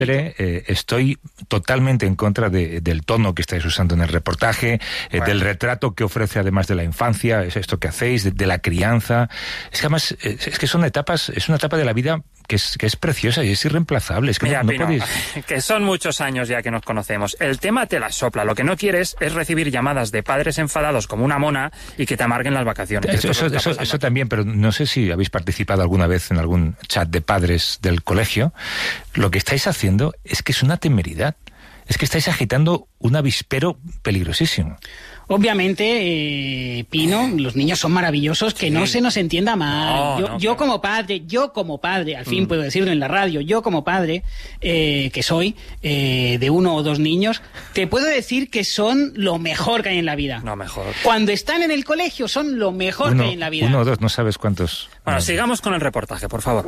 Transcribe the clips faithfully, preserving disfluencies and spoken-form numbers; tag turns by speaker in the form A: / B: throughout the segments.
A: Eh, estoy totalmente en contra de, del tono que estáis usando en el reportaje, eh, bueno. del retrato que ofrece además de la infancia, es esto que hacéis, de, de la crianza. Es que además, es, es que son etapas, es una etapa de la vida que es, que es preciosa y es irreemplazable. Es que
B: Mira,
A: no, no
B: Pino,
A: podéis...
B: que son muchos años ya que nos conocemos. El tema te la sopla. Lo que no quieres es recibir llamadas de padres enfadados como una mona y que te amarguen las vacaciones.
A: Eso, eso, eso, eso también, pero no sé si habéis participado alguna vez en algún chat de padres del colegio. Lo que estáis haciendo es que es una temeridad. Es que estáis agitando un avispero peligrosísimo.
C: Obviamente, eh, Pino, los niños son maravillosos, que sí. no se nos entienda mal.
B: No,
C: yo,
B: no,
C: yo
B: claro.
C: como padre, yo como padre, al fin
B: mm.
C: puedo decirlo en la radio, yo como padre, eh, que soy eh, de uno o dos niños, te puedo decir que son lo mejor que hay en la vida.
B: No, mejor.
C: Cuando están en el colegio son lo mejor
A: uno,
C: que hay en la vida.
A: Uno o dos, no sabes cuántos...
B: Bueno,
A: no.
B: sigamos con el reportaje, por favor.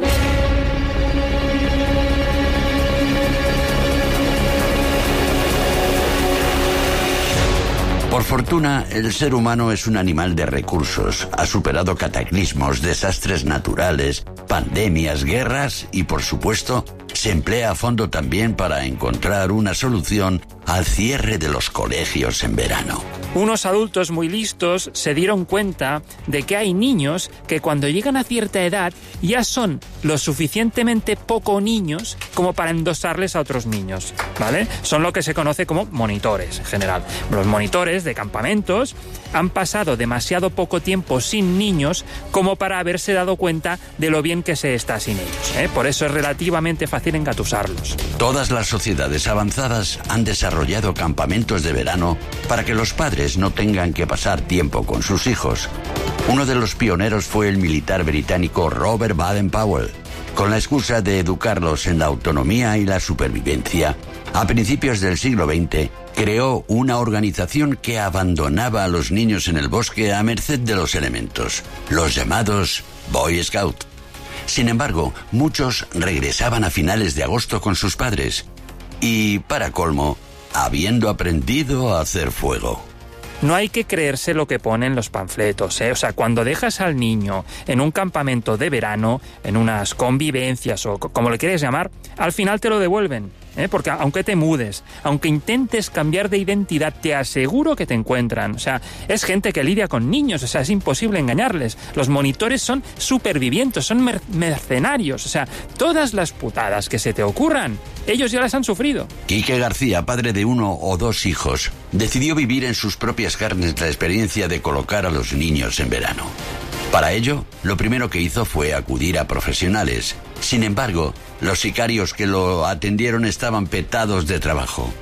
D: Por fortuna, el ser humano es un animal de recursos. Ha superado cataclismos, desastres naturales, pandemias, guerras y, por supuesto, se emplea a fondo también para encontrar una solución al cierre de los colegios en verano.
B: Unos adultos muy listos se dieron cuenta de que hay niños que cuando llegan a cierta edad ya son lo suficientemente poco niños como para endosarles a otros niños, ¿vale? Son lo que se conoce como monitores en general. Los monitores de campamentos han pasado demasiado poco tiempo sin niños como para haberse dado cuenta de lo bien que se está sin ellos, ¿eh? Por eso es relativamente fácil engatusarlos.
D: Todas las sociedades avanzadas han desarrollado campamentos de verano para que los padres no tengan que pasar tiempo con sus hijos. Uno de los pioneros fue el militar británico Robert Baden-Powell. Con la excusa de educarlos en la autonomía y la supervivencia, a principios del siglo veinte, creó una organización que abandonaba a los niños en el bosque a merced de los elementos, los llamados Boy Scout. Sin embargo, muchos regresaban a finales de agosto con sus padres y, para colmo, habiendo aprendido a hacer fuego.
B: No hay que creerse lo que ponen los panfletos, ¿eh? O sea, cuando dejas al niño en un campamento de verano, en unas convivencias o como le quieres llamar, al final te lo devuelven, ¿eh? Porque aunque te mudes, aunque intentes cambiar de identidad, te aseguro que te encuentran. O sea, es gente que lidia con niños, o sea, es imposible engañarles. Los monitores son supervivientes, son mer- mercenarios, o sea, todas las putadas que se te ocurran, ellos ya las han sufrido.
D: Quique García, padre de uno o dos hijos, decidió vivir en sus propias carnes la experiencia de colocar a los niños en verano. Para ello, lo primero que hizo fue acudir a profesionales. Sin embargo, los sicarios que lo atendieron estaban petados de trabajo.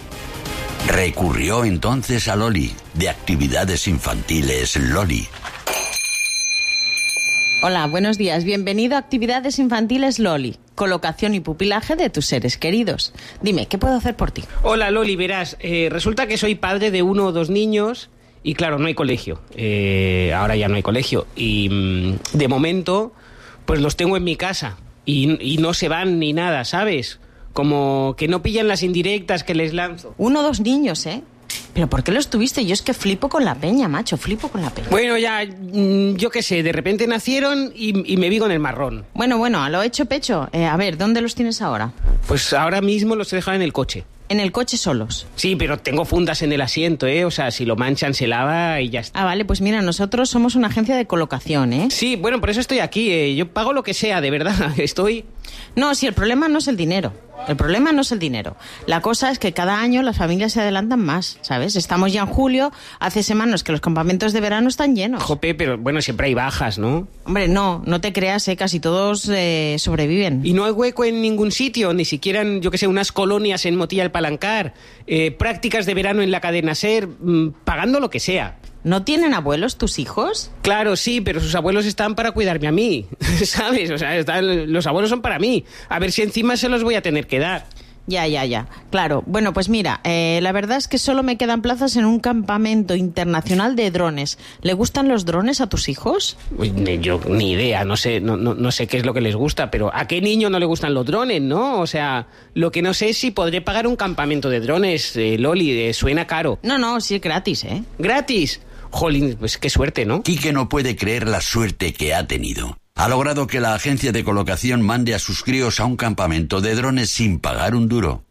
D: Recurrió entonces a Loli, de actividades infantiles Loli.
E: Hola, buenos días. Bienvenido a Actividades Infantiles Loli. Colocación y pupilaje de tus seres queridos. Dime, ¿qué puedo hacer por ti?
C: Hola Loli, verás, eh, resulta que soy padre de uno o dos niños y claro, no hay colegio. Eh, ahora ya no hay colegio. Y mmm, de momento, pues los tengo en mi casa y, y no se van ni nada, ¿sabes? Como que no pillan las indirectas que les lanzo.
E: Uno o dos niños, ¿eh? ¿Pero por qué los tuviste? Yo es que flipo con la peña, macho, flipo con la peña.
C: Bueno, ya, mmm, yo qué sé, de repente nacieron y, y me vi con el marrón.
E: Bueno, bueno, a lo hecho pecho. Eh, a ver, ¿dónde los tienes ahora?
C: Pues ahora mismo los he dejado en el coche.
E: ¿En el coche solos?
C: Sí, pero tengo fundas en el asiento, ¿eh? O sea, si lo manchan se lava y ya está.
E: Ah, vale, pues mira, nosotros somos una agencia de colocación, ¿eh?
C: Sí, bueno, por eso estoy aquí, ¿eh? Yo pago lo que sea, de verdad, estoy...
E: No, si el problema no es el dinero. El problema no es el dinero. La cosa es que cada año las familias se adelantan más, ¿sabes? Estamos ya en julio, hace semanas que los campamentos de verano están llenos.
C: Jope, pero bueno, siempre hay bajas, ¿no?
E: Hombre, no, no te creas, ¿eh? Casi todos eh, sobreviven.
C: Y no hay hueco en ningún sitio, ni siquiera en, yo que sé, unas colonias en Motilla del Palancar, eh, prácticas de verano en la cadena SER, mmm, pagando lo que sea.
E: ¿No tienen abuelos tus hijos?
C: Claro, sí, pero sus abuelos están para cuidarme a mí, ¿sabes? O sea, están, los abuelos son para mí. A ver si encima se los voy a tener que dar.
E: Ya, ya, ya. Claro. Bueno, pues mira, eh, la verdad es que solo me quedan plazas en un campamento internacional de drones. ¿Le gustan los drones a tus hijos?
C: Uy, yo ni idea, no sé, no, no, no sé qué es lo que les gusta, pero ¿a qué niño no le gustan los drones, no? O sea, lo que no sé es si podré pagar un campamento de drones, eh, Loli, eh, suena caro.
E: No, no, sí es gratis, ¿eh?
C: ¿Gratis? Jolín, pues qué suerte, ¿no?
D: Quique no puede creer la suerte que ha tenido. ha logrado que la agencia de colocación mande a sus críos a un campamento de drones sin pagar un duro.